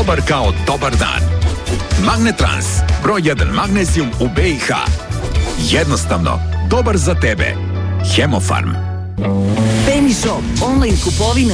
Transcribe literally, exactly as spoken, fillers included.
Dobar kao dobar dan. Magnetrans, broj jedan magnezijum u B i H. Jednostavno, dobar za tebe. Hemofarm. Penny Shop, online kupovina